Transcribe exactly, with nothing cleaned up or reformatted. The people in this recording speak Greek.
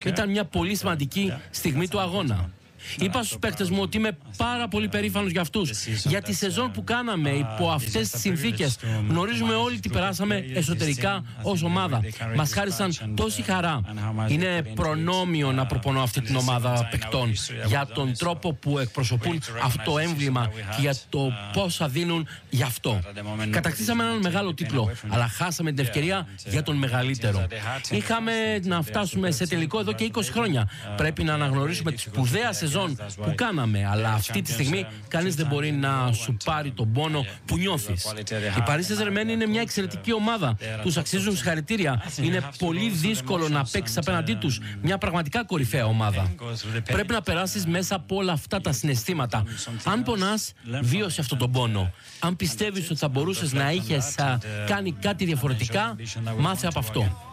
Ήταν μια πολύ σημαντική στιγμή του αγώνα. Είπα στους παίκτες μου ότι είμαι πάρα πολύ περήφανος για αυτούς. Για τη σεζόν που κάναμε υπό αυτές τις συνθήκες. Γνωρίζουμε όλοι τι περάσαμε εσωτερικά ως ομάδα. Μας χάρισαν τόση χαρά. Είναι προνόμιο να προπονώ αυτή την ομάδα παικτών για τον τρόπο που εκπροσωπούν αυτό το έμβλημα και για το πόσα δίνουν γι' αυτό. Κατακτήσαμε έναν μεγάλο τίτλο, αλλά χάσαμε την ευκαιρία για τον μεγαλύτερο. Είχαμε να φτάσουμε σε τελικό εδώ και είκοσι χρόνια. Πρέπει να αναγνωρίσουμε τη σπουδαία σεζόν που κάναμε, αλλά αυτή τη στιγμή κανείς δεν μπορεί να σου πάρει τον πόνο που νιώθεις. Η Paris Saint-Germain είναι μια εξαιρετική ομάδα. Τους αξίζουν συγχαρητήρια. Είναι πολύ δύσκολο να παίξεις απέναντί τους. Μια πραγματικά κορυφαία ομάδα. Πρέπει να περάσεις μέσα από όλα αυτά τα συναισθήματα. Αν πονάς, βίωσε αυτόν τον πόνο. Αν πιστεύεις ότι θα μπορούσες να είχες κάνει κάτι διαφορετικά, μάθε από αυτό.